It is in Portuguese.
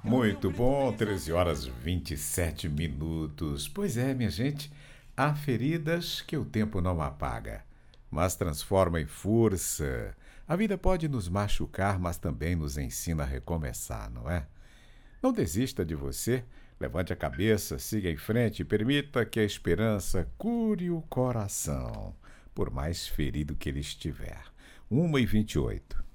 Muito bom, 13 horas 27 minutos. Pois é, minha gente, há feridas que o tempo não apaga, mas transforma em força. A vida pode nos machucar, mas também nos ensina a recomeçar, não é? Não desista de você, levante a cabeça, siga em frente e permita que a esperança cure o coração, por mais ferido que ele estiver. 1h28.